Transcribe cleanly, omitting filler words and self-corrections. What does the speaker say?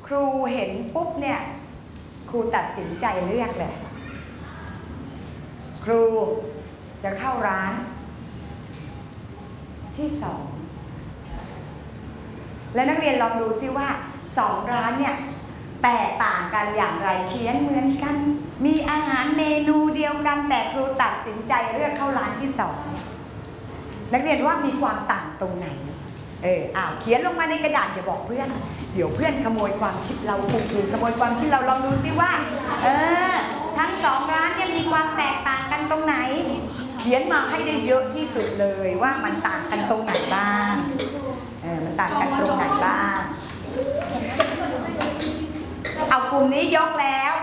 ครูเห็นปุ๊บเนี่ยครูตัดสินใจเลือกเลยครูจะเข้าร้านที่2และนักเรียนลองดูซิว่า2ร้านเนี่ยแตกต่างกันอย่างไรเขียนเหมือนกันมีอาหารเมนูเดียวกันแต่ครูตัดสินใจเลือกเข้าร้านที่2นักเรียนว่ามีความต่างตรงไหนเขียนลงมาในกระดาษอย่าบอกเพื่อนเดี๋ยวเพื่อนขโมยความคิดเราถูกขโมยความคิดเราลองดูซิว่าทั้ง2ร้านเนี่ยมีความแตกต่างกันตรงไหนเขียนมาให้ได้เยอะที่สุดเลยว่ามันต่างกันตรงไหนบ้างมันต่างกันตรงไหนบ้างเอากลุ่มนี้ยกแล้ว